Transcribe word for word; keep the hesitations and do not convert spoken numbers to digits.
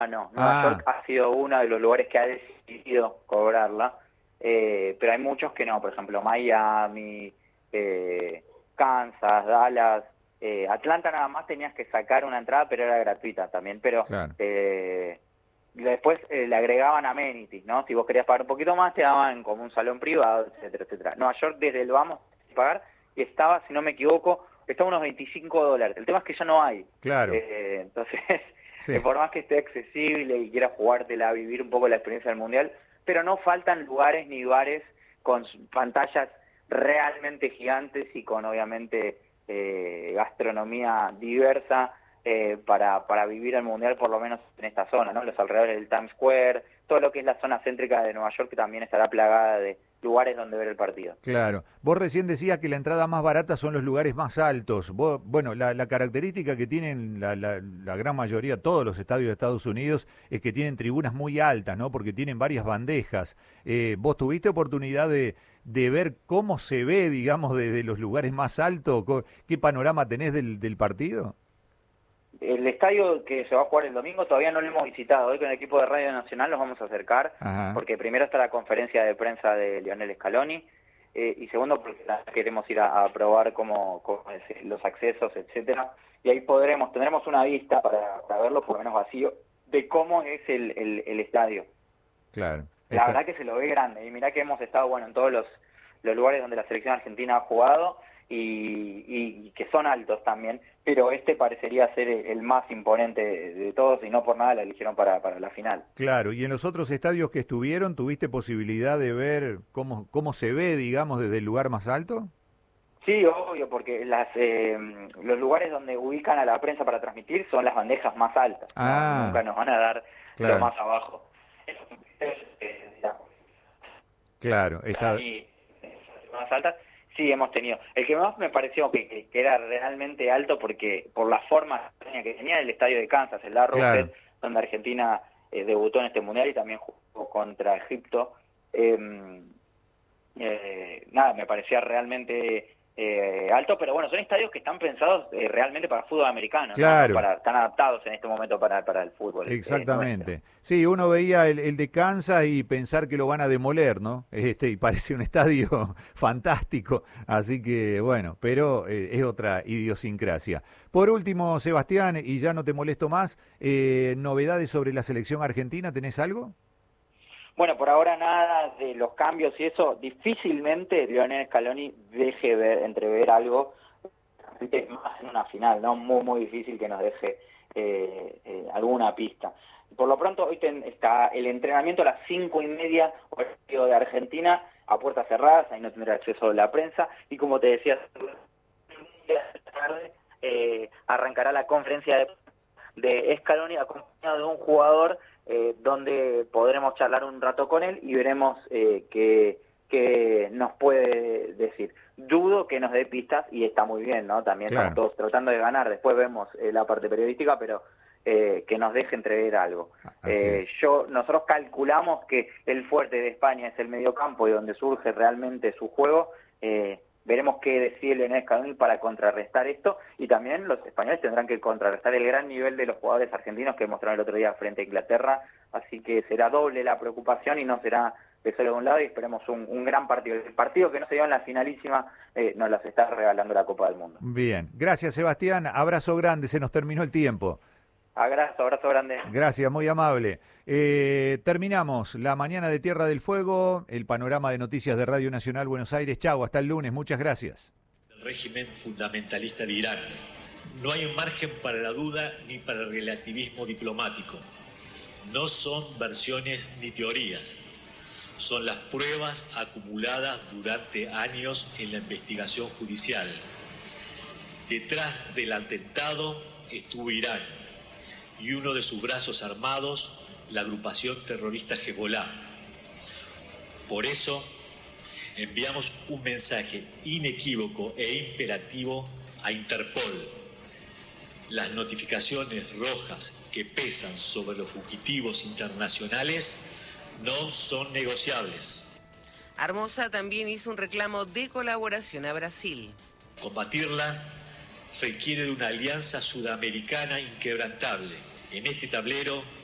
no. Nueva Ah. York ha sido uno de los lugares que ha decidido cobrarla, eh, pero hay muchos que no, por ejemplo, Miami, eh, Kansas, Dallas, eh, Atlanta nada más tenías que sacar una entrada, pero era gratuita también, pero Claro. eh, después eh, le agregaban amenities, ¿no? Si vos querías pagar un poquito más, te daban como un salón privado, etcétera, etcétera. Nueva York desde el vamos a pagar y estaba, si no me equivoco, estaba unos veinticinco dólares. El tema es que ya no hay. Claro. Eh, entonces, Sí. eh, por más que esté accesible y quieras jugártela, vivir un poco la experiencia del Mundial, pero no faltan lugares ni bares con pantallas realmente gigantes y con obviamente eh, gastronomía diversa eh, para, para vivir el Mundial, por lo menos en esta zona, ¿no? Los alrededores del Times Square, todo lo que es la zona céntrica de Nueva York, que también estará plagada de lugares donde ver el partido. Claro. Vos recién decías que la entrada más barata son los lugares más altos. Vos, bueno, la, la característica que tienen la, la, la gran mayoría, todos los estadios de Estados Unidos, es que tienen tribunas muy altas, ¿no? Porque tienen varias bandejas. Eh, ¿Vos tuviste oportunidad de, de ver cómo se ve, digamos, desde los lugares más altos? ¿Qué panorama tenés del, del partido? El estadio que se va a jugar el domingo todavía no lo hemos visitado. Hoy con el equipo de Radio Nacional nos vamos a acercar, Ajá. porque primero está la conferencia de prensa de Lionel Scaloni, eh, y segundo porque queremos ir a, a probar cómo, cómo es, los accesos, etcétera. Y ahí podremos, tendremos una vista para, para verlo por lo menos vacío, de cómo es el, el, el estadio. Claro. La Está... verdad que se lo ve grande, y mirá que hemos estado bueno en todos los, los lugares donde la selección argentina ha jugado, y, y, y que son altos también, pero este parecería ser el, el más imponente de, de todos, y no por nada la eligieron para, para la final. Claro, y en los otros estadios que estuvieron, ¿tuviste posibilidad de ver cómo, cómo se ve, digamos, desde el lugar más alto? Sí, obvio, porque las, eh, los lugares donde ubican a la prensa para transmitir son las bandejas más altas, Ah, ¿no? Nunca nos van a dar claro. lo más abajo. Claro, está... Ahí, más altas. Sí, hemos tenido. El que más me pareció que, que, que era realmente alto, porque por la forma que tenía el estadio de Kansas, el Arrowhead, claro, donde Argentina eh, debutó en este Mundial y también jugó contra Egipto. Eh, eh, nada, me parecía realmente eh, alto, pero bueno, son estadios que están pensados eh, realmente para fútbol americano, claro, ¿no? Para, están adaptados en este momento para, para el fútbol. Exactamente. Eh, sí, uno veía el, el de Kansas y pensar que lo van a demoler, ¿no? Este, y parece un estadio fantástico, así que bueno, pero eh, es otra idiosincrasia. Por último, Sebastián, y ya no te molesto más, eh, novedades sobre la selección argentina, ¿tenés algo? Bueno, por ahora nada de los cambios y eso. Difícilmente Lionel Scaloni deje ver, entrever algo más en una final, ¿no? Muy, muy difícil que nos deje eh, eh, alguna pista. Por lo pronto, hoy ten, está el entrenamiento a las cinco y media, horario de Argentina, a puertas cerradas, ahí no tendrá acceso a la prensa, y como te decía, tarde eh, arrancará la conferencia de, de Scaloni acompañado de un jugador Eh, donde podremos charlar un rato con él y veremos eh, qué, qué nos puede decir. Dudo que nos dé pistas, y está muy bien, ¿no? También claro, estamos todos tratando de ganar, después vemos eh, la parte periodística, pero eh, que nos deje entrever algo. Eh, yo Nosotros calculamos que el fuerte de España es el mediocampo y donde surge realmente su juego. eh, Veremos qué decide Lionel Scaloni para contrarrestar esto, y también los españoles tendrán que contrarrestar el gran nivel de los jugadores argentinos que mostraron el otro día frente a Inglaterra, así que será doble la preocupación y no será de solo de un lado, y esperemos un, un gran partido. El partido que no se dio en la finalísima eh, nos las está regalando la Copa del Mundo. Bien, gracias Sebastián, abrazo grande, se nos terminó el tiempo. Abrazo, abrazo grande. Gracias, muy amable. Eh, terminamos la mañana de Tierra del Fuego, el panorama de noticias de Radio Nacional Buenos Aires. Chau, hasta el lunes, muchas gracias. El régimen fundamentalista de Irán. No hay margen para la duda ni para el relativismo diplomático. No son versiones ni teorías. Son las pruebas acumuladas durante años en la investigación judicial. Detrás del atentado estuvo Irán, y uno de sus brazos armados, la agrupación terrorista Hezbollah. Por eso, enviamos un mensaje inequívoco e imperativo a Interpol. Las notificaciones rojas que pesan sobre los fugitivos internacionales no son negociables. Armoza también hizo un reclamo de colaboración a Brasil. Combatirla requiere de una alianza sudamericana inquebrantable. En este tablero